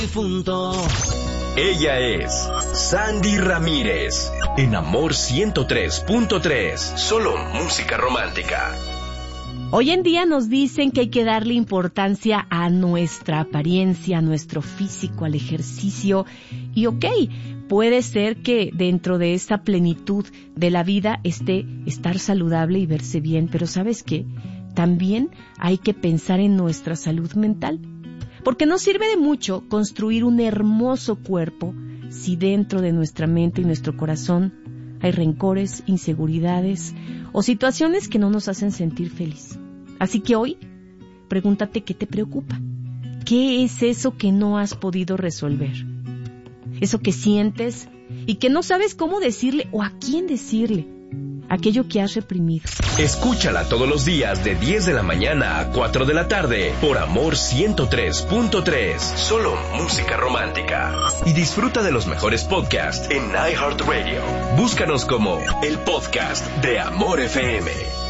difunto. Ella es Sandy Ramírez, en Amor 103.3, solo música romántica. Hoy en día nos dicen que hay que darle importancia a nuestra apariencia, a nuestro físico, al ejercicio. Y puede ser que dentro de esta plenitud de la vida esté estar saludable y verse bien, pero ¿sabes qué? También hay que pensar en nuestra salud mental. Porque no sirve de mucho construir un hermoso cuerpo si dentro de nuestra mente y nuestro corazón hay rencores, inseguridades o situaciones que no nos hacen sentir feliz. Así que hoy, pregúntate qué te preocupa. ¿Qué es eso que no has podido resolver? Eso que sientes y que no sabes cómo decirle o a quién decirle. Aquello que has reprimido. Escúchala todos los días de 10 de la mañana a 4 de la tarde por Amor 103.3, solo música romántica. Y disfruta de los mejores podcasts en iHeartRadio. Búscanos como el podcast de Amor FM.